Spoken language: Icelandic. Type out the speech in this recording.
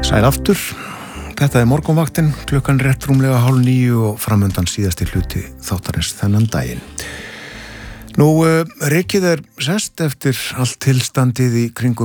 Sæl aftur, þetta morgunvaktin, klukkan rétt rúmlega 8:30 og framundan síðasti hluti þáttarins þennan daginn. Nú, rykið sest eftir allt tilstandið í kringum